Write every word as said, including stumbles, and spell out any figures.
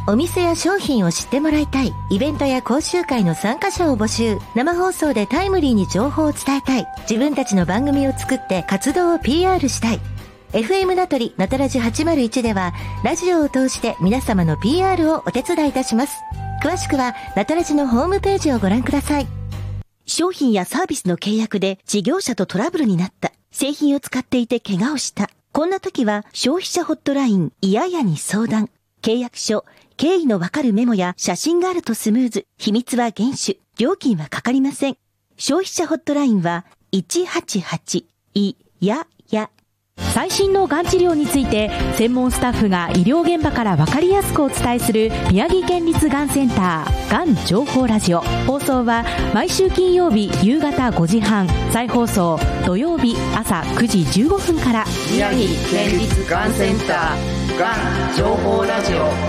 お店や商品を知ってもらいたい、イベントや講習会の参加者を募集、生放送でタイムリーに情報を伝えたい、自分たちの番組を作って活動を ピーアール したい。 エフエム ナトリナタラジはちまるいちではラジオを通して皆様の ピーアール をお手伝いいたします。詳しくはナタラジのホームページをご覧ください。 商品やサービスの契約で事業者とトラブルになった。製品を使っていて怪我をした。こんな時は消費者ホットラインいややに相談。契約書、経緯のわかるメモや写真があるとスムーズ。秘密は厳守。料金はかかりません。消費者ホットラインはいちはちはちいやや。 最新のがん治療について専門スタッフが医療現場から分かりやすくお伝えする宮城県立がんセンターがん情報ラジオ。放送は毎週金曜日夕方ごじはん、再放送土曜日朝くじじゅうごふんから。 宮城県立がんセンターがん情報ラジオ。